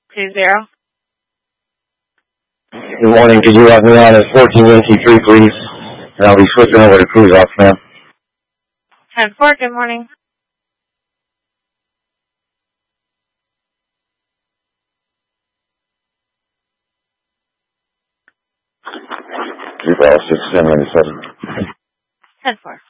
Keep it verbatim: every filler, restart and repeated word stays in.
two zero. Good morning. Could you have me on as fourteen Yankee three, please? And I'll be switching over to cruise off, ma'am. ten four, good morning. Three five six seven seven. ten four.